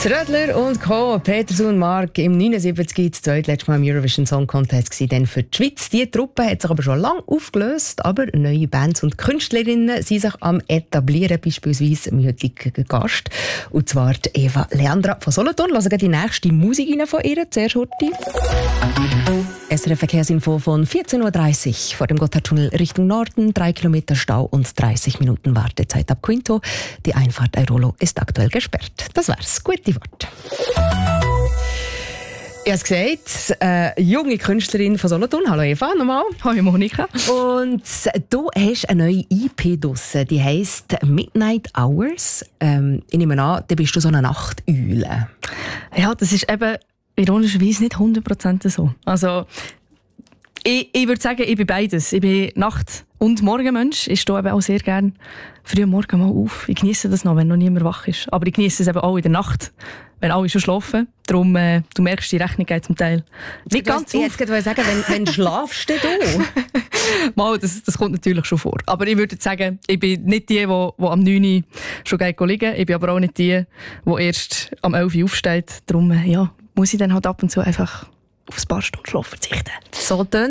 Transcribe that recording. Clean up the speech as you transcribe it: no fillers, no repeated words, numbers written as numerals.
Rödler und Co. Peterson und Mark im 79 das zweitletzte Mal im Eurovision Song Contest dann für die Schweiz. Die Truppe hat sich aber schon lange aufgelöst, aber neue Bands und Künstlerinnen sind sich am etablieren, beispielsweise mein heutiger Gast, und zwar die Eva Leandra von Solothurn. Hören wir die nächste Musik rein von ihr, zuerst heute. SRF Verkehrsinfo von 14.30 Uhr. Vor dem Gotthardtunnel Richtung Norden, 3 Kilometer Stau und 30 Minuten Wartezeit ab Quinto. Die Einfahrt Airolo ist aktuell gesperrt. Das war's. Gute Worte. Ich habe es gesagt, junge Künstlerin von Solothurn. Hallo Eva, nochmal. Hallo Monika. Und du hast eine neue EP draussen, die heisst Midnight Hours. Ich nehme an, da bist du so eine Nachteule. Ja, das ist eben ironischerweise nicht 100% so. Also, ich würde sagen, ich bin beides. Ich bin Nacht- und Morgenmensch. Ich stehe eben auch sehr gerne früh am Morgen mal auf. Ich genieße das noch, wenn noch niemand wach ist. Aber ich genieße es eben auch in der Nacht, wenn alle schon schlafen. Darum, du merkst, die Rechnung geht zum Teil nicht ganz auf. Ich wollte sagen, wenn schlafst du? Mal, das kommt natürlich schon vor. Aber ich würde sagen, ich bin nicht die am 9 Uhr schon liegen. Ich bin aber auch nicht die erst am 11 Uhr aufsteht. Darum, ja, muss ich dann halt ab und zu einfach auf ein paar Stunden Schlaf verzichten. So tönt